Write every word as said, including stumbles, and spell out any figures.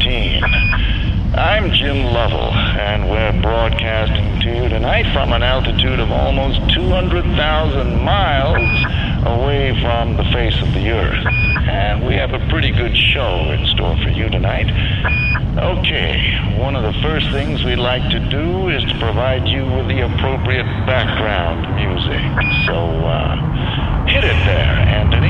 nineteen. I'm Jim Lovell, and we're broadcasting to you tonight from an altitude of almost two hundred thousand miles away from the face of the Earth. And we have a pretty good show in store for you tonight. Okay, one of the first things we'd like to do is to provide you with the appropriate background music. So, uh, hit it there, Anthony.